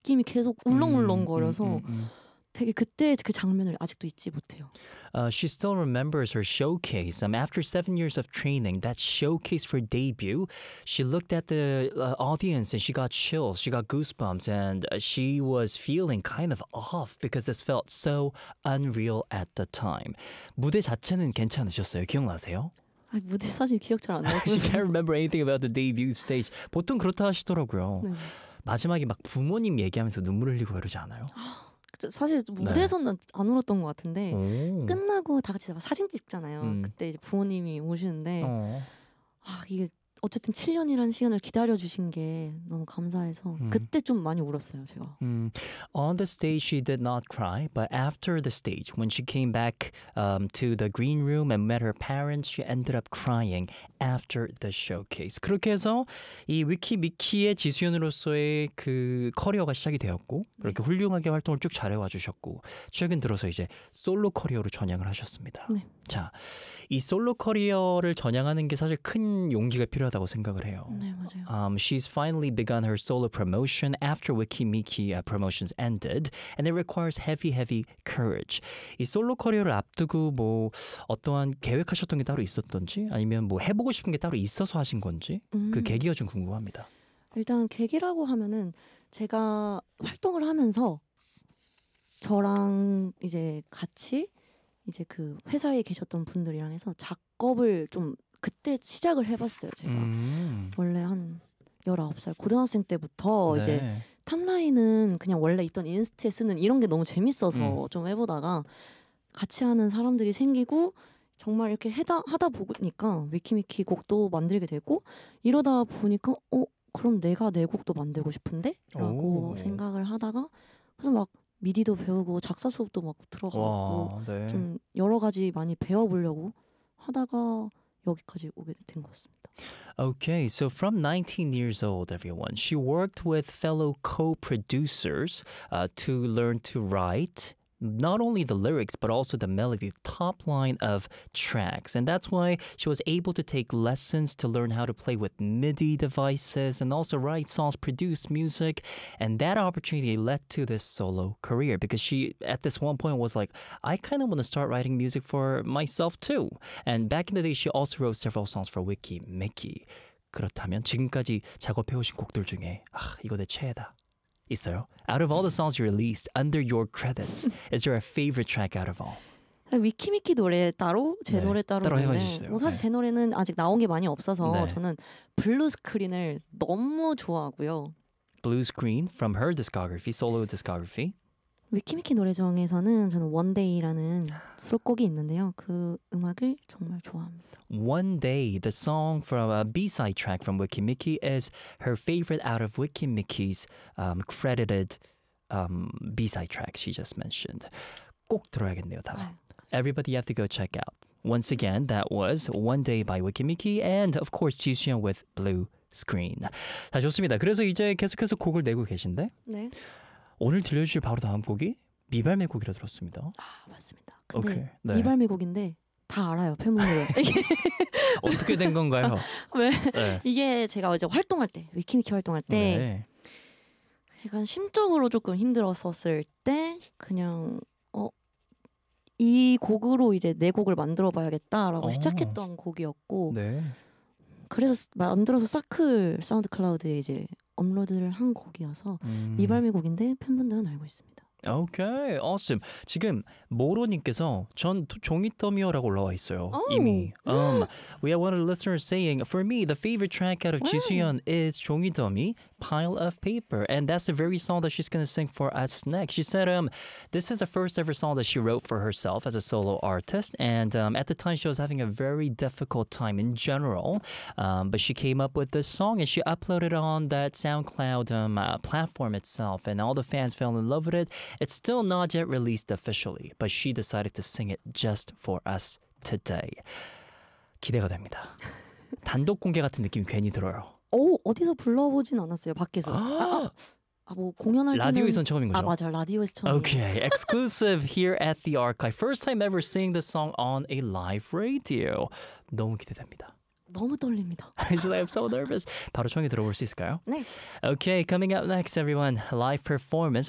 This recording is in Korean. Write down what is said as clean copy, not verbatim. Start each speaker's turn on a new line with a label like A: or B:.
A: 느낌이 계속 울렁울렁거려서 되게 그때 그 장면을 아직도 잊지 못해요.
B: She still remembers her showcase. After 7 years of training, that showcase for debut, she looked at the audience and she got chills, she got goosebumps, and she was feeling kind of off because this felt so unreal at the time. 무대 자체는 괜찮으셨어요? 기억나세요?
A: 무대 사실 기억 잘 안 나요.
B: She can't remember anything about the debut stage. 보통 그렇다 하시더라고요.
A: 네.
B: 마지막에 막 부모님 얘기하면서 눈물 흘리고 이러지 않아요?
A: 사실 무대에서는 안 울었던 것 같은데
B: 오.
A: 끝나고 다 같이 사진 찍잖아요. 그때 이제 부모님이 오시는데 이게 어쨌든 7년이라는 시간을 기다려주신 게 너무 감사해서 그때 좀 많이 울었어요, 제가.
B: On the stage, she did not cry, but after the stage, when she came back to the green room and met her parents, she ended up crying after the showcase. 그렇게 해서 이 위키미키의 지수연으로서의 그 커리어가 시작이 되었고 그렇게 훌륭하게 활동을 쭉 잘해와 주셨고 최근 들어서 이제 솔로 커리어로 전향을 하셨습니다.
A: 네.
B: 자, 이 솔로 커리어를 전향하는 게 사실 큰 용기가 필요하다고 생각을 해요.
A: 네, 맞아요.
B: She's finally begun her solo promotion after Wikimiki promotions ended, and it requires heavy courage. 이 솔로 커리어를 앞두고 뭐 어떠한 계획하셨던 게 따로 있었던지 아니면 뭐 해보고 싶은 게 따로 있어서 하신 건지 그 계기가 좀 궁금합니다.
A: 일단 계기라고 하면은 제가 활동을 하면서 저랑 이제 같이 이제 그 회사에 계셨던 분들이랑 해서 작업을 좀 그때 시작을 해봤어요. 제가 원래 한 19살 고등학생 때부터
B: 네.
A: 이제 탑라인은 그냥 원래 있던 인스트에 쓰는 이런 게 너무 재밌어서 좀 해보다가 같이 하는 사람들이 생기고 정말 이렇게 하다 보니까 위키미키 곡도 만들게 되고 이러다 보니까 그럼 내가 내 곡도 만들고 싶은데? 라고 생각을 하다가 그래서 막 미디도 배우고 작사 수업도 막 들어가고
B: 네.
A: 좀 여러 가지 많이 배워보려고 하다가 여기까지 오게 된 것 같습니다.
B: Okay, so from 19 years old, everyone, she worked with fellow co-producers to learn to write not only the lyrics but also the melody, the top line of tracks. And that's why she was able to take lessons to learn how to play with MIDI devices and also write songs, produce music. And that opportunity led to this solo career because she, at this one point, was like, I kind of want to start writing music for myself too. And back in the day, she also wrote several songs for Wikimiki. 그렇다면 지금까지 작업해오신 곡들 중에 이거 내 최애다. 있어요? Out of all the songs you released under your credits, is there a favorite track out of all?
A: 위키미키 노래 따로, 제 노래 따로 있는데 뭐 사실 제 노래는 아직 나온 게 많이 없어서 저는 블루 스크린을 너무 좋아하고요.
B: Blue Screen from her discography, solo discography.
A: 위키미키 노래 중에서는 저는 원데이라는 수록곡이 있는데요. 그 음악을 정말 좋아합니다.
B: One Day, the song from a B-side track from Wikimiki is her favorite out of Wikimiki's credited B-side track she just mentioned. 꼭 들어야겠네요, 다. Everybody have to go check out. Once again, that was One Day by Wikimiki and of course 지수연 with Blue Screen. 자, 좋습니다. 그래서 이제 계속해서 곡을 내고 계신데
A: 네.
B: 오늘 들려주실 바로 다음 곡이 미발매 곡이라 들었습니다.
A: 맞습니다. 근데
B: 오케이, 네.
A: 미발매 곡인데 다 알아요, 팬분들은.
B: 어떻게 된 건가요?
A: 왜?
B: 네.
A: 이게 제가 이제 활동할 때, 위키미키 활동할 때 약간 심적으로 조금 힘들었었을 때 그냥 이 곡으로 이제 내 곡을 만들어 봐야겠다라고 시작했던 곡이었고 그래서 만들어서 사클 사운드 클라우드에 이제 업로드를 한 곡이어서 미발매 곡인데 팬분들은 알고 있습니다.
B: Okay, awesome. 지금 모로님께서 전 종이더미어라고 올라와 있어요. 이미. We have one of the listeners saying, for me, the favorite track out of 지수연 is 종이더미, Pile of Paper. And that's the very song that she's going to sing for us next. She said this is the first ever song that she wrote for herself as a solo artist. And at the time, she was having a very difficult time in general. But she came up with this song and she uploaded on that SoundCloud platform itself. And all the fans fell in love with it. It's still not yet released officially, but she decided to sing it just for us today. 기대가 됩니다. 단독 공개 같은 느낌이 괜히 들어요.
A: 어디서 불러보진 않았어요, 밖에서. 뭐 공연할 때는
B: 라디오에선 처음인 거죠?
A: 맞아, 라디오에서 처음이에요.
B: Okay, exclusive here at the Archive. First time ever seeing the song on a live radio. 너무 기대됩니다.
A: 너무 떨립니다.
B: She's like, I'm so nervous. 바로 청해 들어볼 수 있을까요?
A: 네.
B: Okay, coming up next, everyone, live performance.